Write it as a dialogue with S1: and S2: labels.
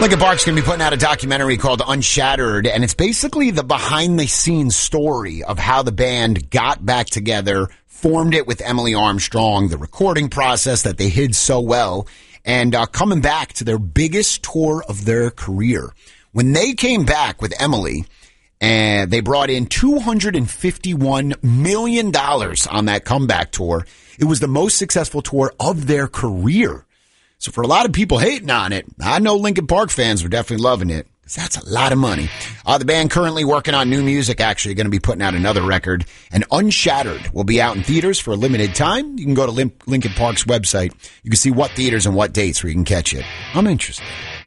S1: Linkin Park's going to be putting out a documentary called Unshattered, and it's basically the behind-the-scenes story of how the band got back together, formed it with Emily Armstrong, the recording process that they hid so well, and coming back to their biggest tour of their career. When they came back with Emily, and they brought in $251 million on that comeback tour, it was the most successful tour of their career. So for a lot of people hating on it, I know Linkin Park fans were definitely loving it, because that's a lot of money. The band currently working on new music, actually going to be putting out another record, and Unshattered will be out in theaters for a limited time. You can go to Linkin Park's website. You can see what theaters and what dates where you can catch it. I'm interested.